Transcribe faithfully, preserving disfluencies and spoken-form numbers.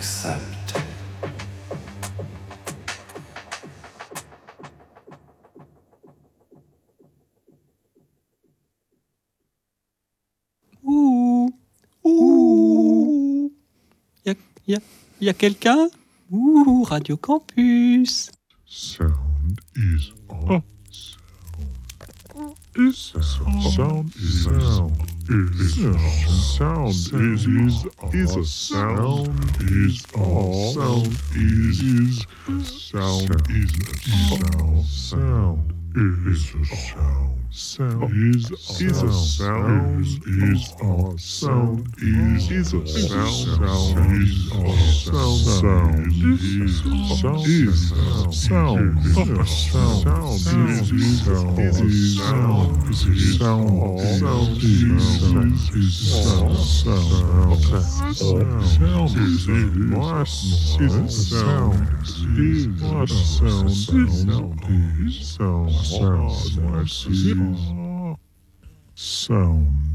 accept. Ouh, ouh, y a, y a, y a quelqu'un? Ouh, Radio Campus. Sound is on. Is sound is sound is sound is is is a sound is all sound is is sound is a sound sound is a sound sound is is a sound is a sound is is a sound is a sound sound is sound is sound sound is sound is sound is sound is a sound sound is is sound sound sound is my is a sound is my sound is sound sound my sound sound